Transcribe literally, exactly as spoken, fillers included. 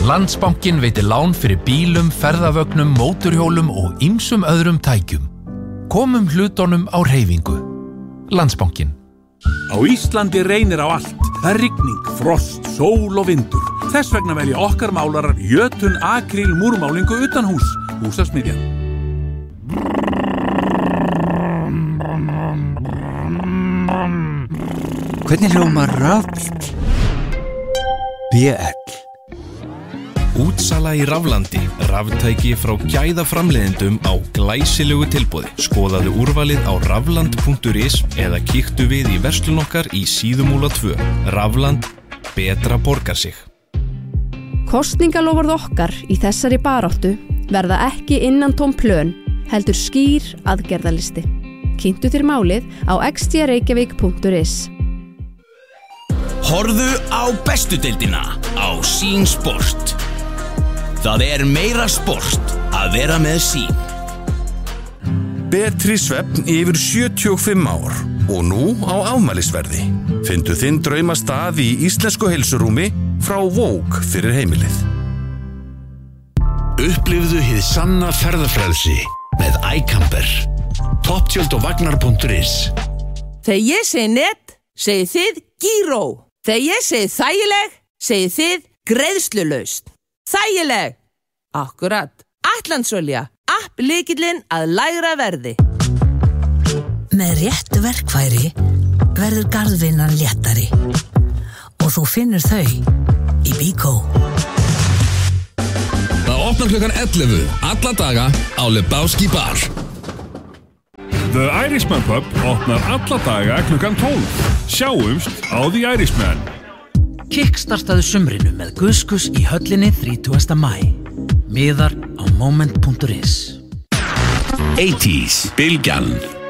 Landsbankinn veitir lán fyrir bílum, ferðavögnum, móturhjólum og ýmsum öðrum tækjum. Komum hlutunum á hreyfingu. Landsbankinn. Á Íslandi reynir á allt. Það er rigning, frost, sól og vindur. Þess vegna velja okkar málarar Jötun Akryl múrmálingu utan hús. Húsasmiðjan. Hvernig hljómar rafbíll? B L. Útsala í Raflandi, raftæki frá gæðaframleiðendum á glæsilegu tilboði. Skoðaðu úrvalið á rafland punktur is eða kíktu við í verslun okkar í Síðumúla tvö. Rafland, betra borgar sig. Kosningaloforð okkar í þessari baráttu verða ekki innantóm plön, heldur skýr aðgerðalisti. Kynntu þér málið á x t reykjavík punktur is. Horfðu á bestu deildina á Sín Sport. Það er meira sport að vera með Sín. Betri svefn yfir sjötíu og fimm ár og nú á afmælisverði. Fyndu þinn draumastað í íslensku heilsurúmi frá Vók fyrir heimilið. Upplifðu hið sanna ferðafrelsi með iCamper. Topptjöld og vagnar punktur is. Þegar ég segi net, segið þið Gíró. Þegar ég segi þægileg, segið þið greiðslulaust. Þægileg. Akkurat. Atlandsolja. App lykillinn að lægra verði. Með réttu verkfæri verður garðvinnan léttari. Og þú finnur þau í Bíkó. Það opnar klukkan ellefu alla daga á Lebowski Bar. The Irishman Pub opnar alla daga klukkan tólf. Sjáumst á The Irishman. Kickstartaðu sumrinu með Guskus í höllinni þrítugasta maí. Miðar á moment punktur is. eighties, Bylgjan.